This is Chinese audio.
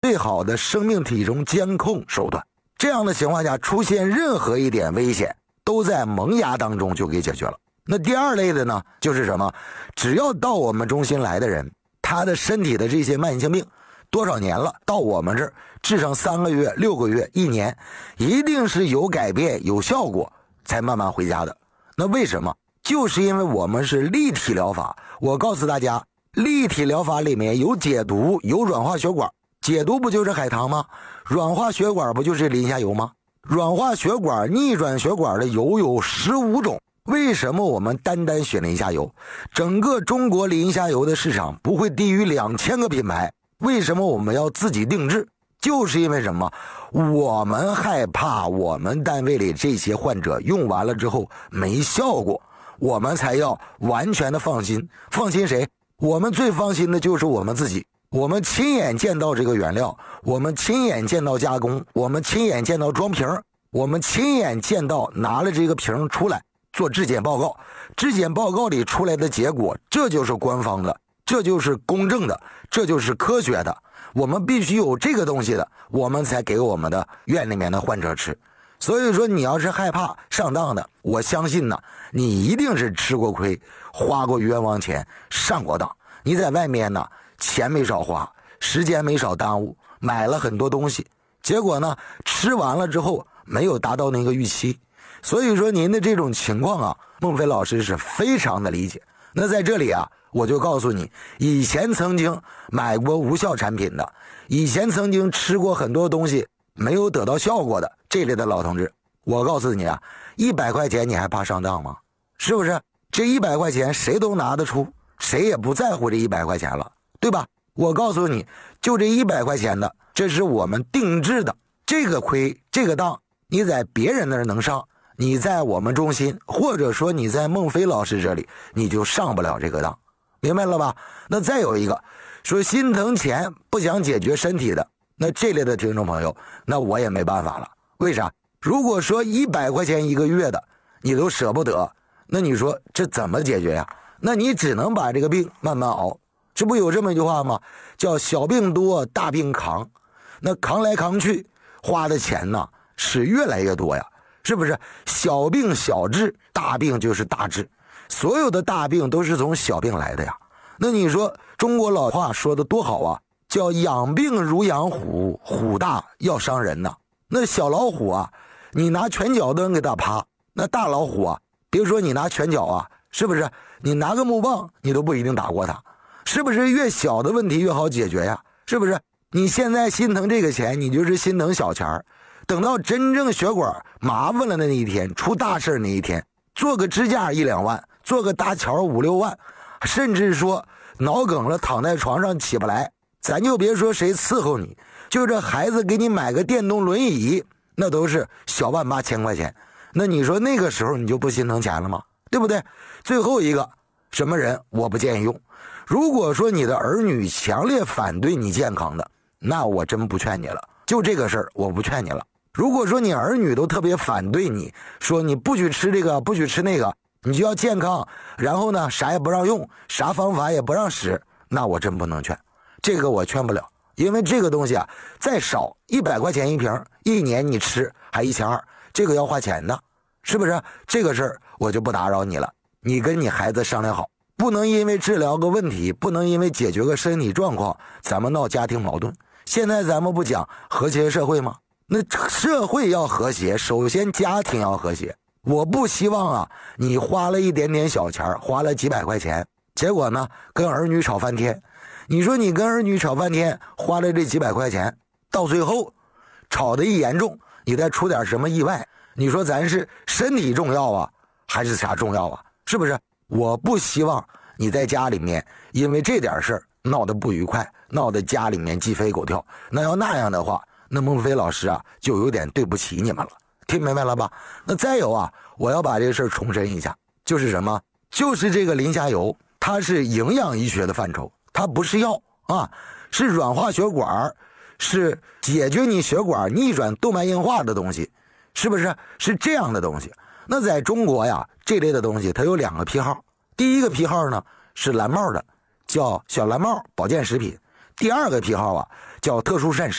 最好的生命体重监控手段。这样的情况下，出现任何一点危险都在萌芽当中就给解决了。那第二类的呢，就是什么？只要到我们中心来的人，他的身体的这些慢性病多少年了，到我们这儿治上3个月、6个月、1年，一定是有改变、有效果才慢慢回家的。那为什么？就是因为我们是立体疗法。我告诉大家，立体疗法里面有解毒，有软化血管。解毒不就是海棠吗？软化血管不就是磷虾油吗？软化血管、逆转血管的油有15种。为什么我们单单选磷虾油？整个中国磷虾油的市场不会低于2000个品牌。为什么我们要自己定制？就是因为什么？我们害怕我们单位里这些患者用完了之后没效果，我们才要完全的放心。放心谁？我们最放心的就是我们自己。我们亲眼见到这个原料，我们亲眼见到加工，我们亲眼见到装瓶，我们亲眼见到拿了这个瓶出来做质检报告，质检报告里出来的结果，这就是官方的，这就是公正的，这就是科学的。我们必须有这个东西的，我们才给我们的院里面的患者吃。所以说你要是害怕上当的，我相信呢，你一定是吃过亏，花过冤枉钱，上过当。你在外面呢，钱没少花，时间没少耽误，买了很多东西，结果呢，吃完了之后没有达到那个预期。所以说您的这种情况啊，孟非老师是非常的理解。那在这里啊，我就告诉你，以前曾经买过无效产品的，以前曾经吃过很多东西没有得到效果的这类的老同志，我告诉你啊，100块钱你还怕上当吗？是不是？这100块钱谁都拿得出，谁也不在乎这100块钱了，对吧？我告诉你，就这100块钱的，这是我们定制的，这个亏这个当你在别人那儿能上，你在我们中心或者说你在孟非老师这里你就上不了这个当，明白了吧？那再有一个说心疼钱不想解决身体的，那这类的听众朋友，那我也没办法了。为啥？如果说100块钱1个月的你都舍不得，那你说这怎么解决呀？那你只能把这个病慢慢熬。这不有这么一句话吗？叫小病多大病扛。那扛来扛去花的钱呢是越来越多呀，是不是？小病小治，大病就是大治，所有的大病都是从小病来的呀。那你说中国老话说的多好啊，叫养病如养虎，虎大要伤人呐。那小老虎啊，你拿拳脚都能给它趴，那大老虎啊，别说你拿拳脚啊，是不是？你拿个木棒你都不一定打过它，是不是？越小的问题越好解决呀，是不是？你现在心疼这个钱，你就是心疼小钱，等到真正血管麻烦了的那一天，出大事那一天，做个支架1、2万，做个搭桥5、6万，甚至说脑梗了躺在床上起不来，咱就别说谁伺候你，就这孩子给你买个电动轮椅，那都是小万8千块钱。那你说那个时候你就不心疼钱了吗？对不对？最后一个什么人我不建议用。如果说你的儿女强烈反对你健康的，那我真不劝你了，就这个事儿我不劝你了。如果说你儿女都特别反对你，说你不许吃这个不许吃那个，你就要健康，然后呢啥也不让用，啥方法也不让使，那我真不能劝，这个我劝不了。因为这个东西啊，再少100块钱1瓶，1年你吃还1200，这个要花钱的，是不是？这个事儿我就不打扰你了，你跟你孩子商量好，不能因为治疗个问题，不能因为解决个身体状况咱们闹家庭矛盾。现在咱们不讲和谐社会吗？那社会要和谐，首先家庭要和谐。我不希望啊，你花了一点点小钱，花了几百块钱，结果呢跟儿女吵翻天。你说你跟儿女吵翻天，花了这几百块钱，到最后吵得一严重，你再出点什么意外，你说咱是身体重要啊还是啥重要啊？是不是？我不希望你在家里面因为这点事儿闹得不愉快，闹得家里面鸡飞狗跳。那要那样的话，那孟非老师啊就有点对不起你们了，听明白了吧？那再有啊，我要把这个事儿重申一下，就是什么？就是这个磷虾油，它是营养医学的范畴，它不是药啊，是软化血管，是解决你血管逆转动脉硬化的东西，是不是？是这样的东西。那在中国呀，这类的东西它有2个批号，第一个批号呢是蓝帽的，叫小蓝帽保健食品；第2个批号啊叫特殊膳食。